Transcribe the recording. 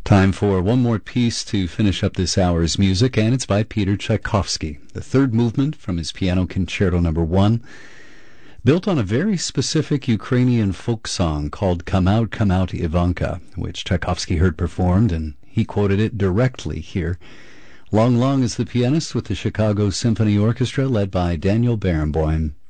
Time for one more piece to finish up this hour's music, and it's by Peter Tchaikovsky, the third movement from his Piano Concerto No. 1, built on a very specific Ukrainian folk song called Come Out, Ivanka, which Tchaikovsky heard performed, and he quoted it directly here. Long is the pianist with the Chicago Symphony Orchestra, led by Daniel Barenboim.